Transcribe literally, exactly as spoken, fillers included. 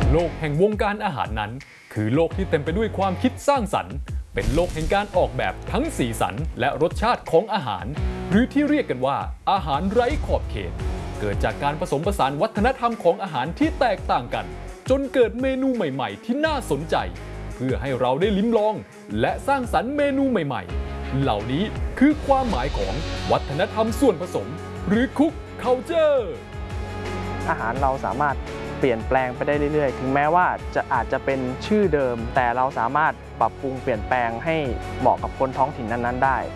โลกแห่งวงการอาหารนั้นคือโลกที่เต็มไปด้วยความคิดสร้างสรรค์เป็นโลกแห่งการออกแบบทั้งสีสันและรสชาติของอาหารหรือที่เรียกกันว่าอาหารไร้ขอบเขตเกิดจากการผสมผสานวัฒนธรรมของอาหารที่แตกต่างกันจนเกิดเมนูใหม่ๆที่น่าสนใจเพื่อให้เราได้ลิ้มลองและสร้างสรรค์เมนูใหม่ๆเหล่านี้คือความหมายของวัฒนธรรมส่วนผสมหรือคุกคัลเจอร์อาหารเราสามารถเปลี่ยนแปลงไปได้เรื่อยๆถึงแม้ว่าจะอาจจะเป็นชื่อเดิมแต่เราสามารถปรับปรุงเปลี่ยนแปลงให้เหมาะกับคนท้องถิ่นนั้นๆได้